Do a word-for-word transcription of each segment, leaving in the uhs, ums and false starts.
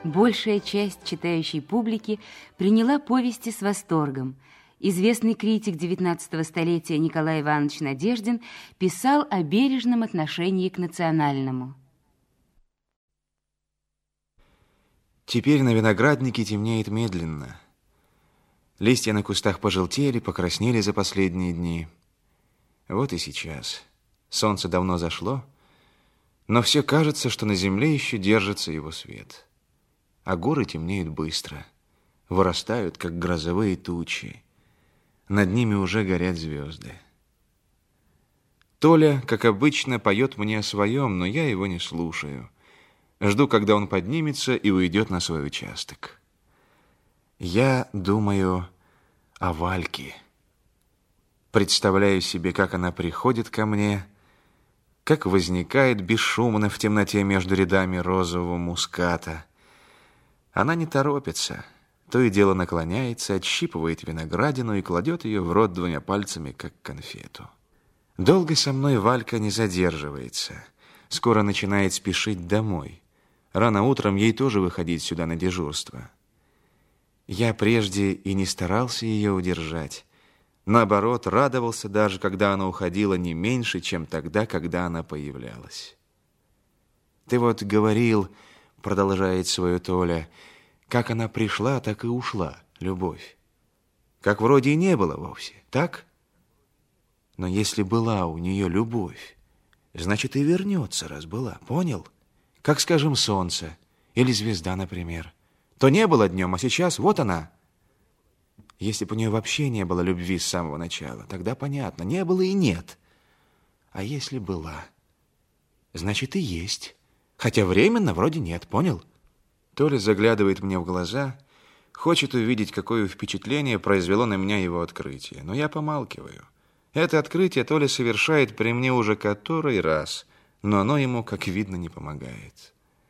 Большая часть читающей публики приняла повести с восторгом. Известный критик девятнадцатого столетия Николай Иванович Надеждин писал о бережном отношении к национальному. Теперь на винограднике темнеет медленно. Листья на кустах пожелтели, покраснели за последние дни. Вот и сейчас. Солнце давно зашло, но все кажется, что на земле еще держится его свет. А горы темнеют быстро, вырастают, как грозовые тучи. Над ними уже горят звезды. Толя, как обычно, поет мне о своем, но я его не слушаю. Жду, когда он поднимется и уйдет на свой участок. Я думаю о Вальке. Представляю себе, как она приходит ко мне, как возникает бесшумно в темноте между рядами розового муската. Она не торопится, то и дело наклоняется, отщипывает виноградину и кладет ее в рот двумя пальцами, как конфету. Долго со мной Валька не задерживается, скоро начинает спешить домой. Рано утром ей тоже выходить сюда на дежурство. Я прежде и не старался ее удержать. Наоборот, радовался даже, когда она уходила не меньше, чем тогда, когда она появлялась. «Ты вот говорил, — продолжает свое Толя, — как она пришла, так и ушла, любовь. Как вроде и не было вовсе, так? Но если была у нее любовь, значит и вернется, раз была, понял? Как, скажем, солнце или звезда, например. То не было днем, а сейчас вот она. Если бы у нее вообще не было любви с самого начала, тогда понятно, не было и нет. А если была, значит и есть. Хотя временно вроде нет, понял?» Толя заглядывает мне в глаза, хочет увидеть, какое впечатление произвело на меня его открытие. Но я помалкиваю. Это открытие Толя совершает при мне уже который раз, но оно ему, как видно, не помогает.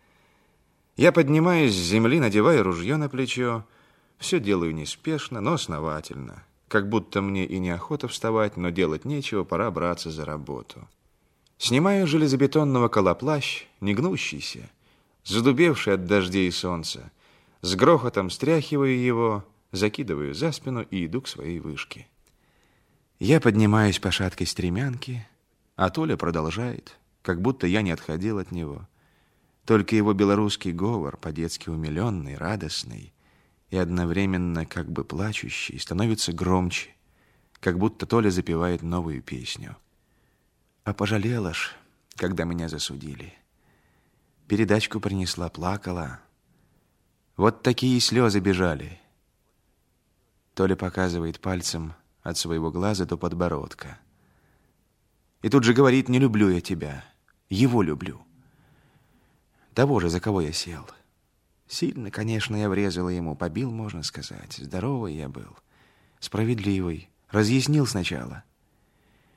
Я поднимаюсь с земли, надеваю ружье на плечо. Все делаю неспешно, но основательно. Как будто мне и неохота вставать, но делать нечего, пора браться за работу. Снимаю железобетонного колоплащ, негнущийся, задубевший от дождей и солнца. С грохотом стряхиваю его, закидываю за спину и иду к своей вышке. Я поднимаюсь по шаткой стремянке, а Толя продолжает, как будто я не отходил от него. Только его белорусский говор, по-детски умиленный, радостный и одновременно как бы плачущий, становится громче, как будто Толя запевает новую песню. А пожалела ж, когда меня засудили. Передачку принесла, плакала. Вот такие слезы бежали. Толя показывает пальцем от своего глаза до подбородка. И тут же говорит: «Не люблю я тебя, его люблю». Того же, за кого я сел. Сильно, конечно, я врезала ему, побил, можно сказать. Здоровый я был, справедливый, разъяснил сначала.